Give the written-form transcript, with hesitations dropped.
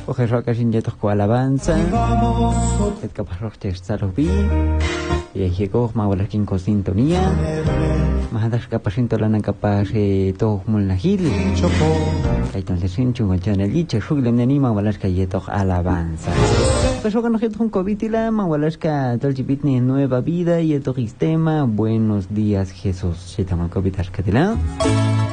Oje roca sin yetos con alabanza. Et caparroch te starobi. Y llegó mawalakin con sintonía. Mahadas capacinto lana capaz todo mulnahil. Entonces sin chungo chana liche shuglem nani mawalaska yetos alabanza. Pues que nos un covitila mawalaska tolchipitni nueva vida y eto sistema. Buenos días Jesús. Chitama covitas catila.